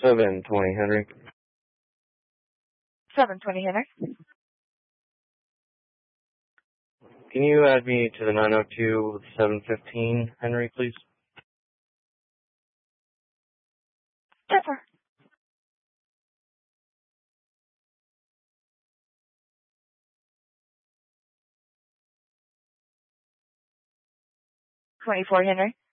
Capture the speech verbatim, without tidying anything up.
seven twenty Henry. seven twenty Henry. Can you add me to the nine oh two seven fifteen Henry, please? Yes, sir. twenty-four Henry.